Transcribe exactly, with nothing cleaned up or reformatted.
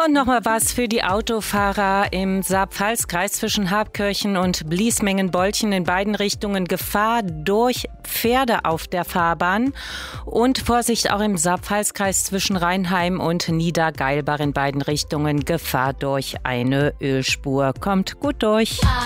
Und nochmal was für die Autofahrer im Saar-Pfalz-Kreis zwischen Habkirchen und Bliesmengen-Bolchen in beiden Richtungen. Gefahr durch Pferde auf der Fahrbahn. Und Vorsicht auch im Saar-Pfalz-Kreis zwischen Rheinheim und Niedergeilbach in beiden Richtungen. Gefahr durch eine Ölspur. Kommt gut durch.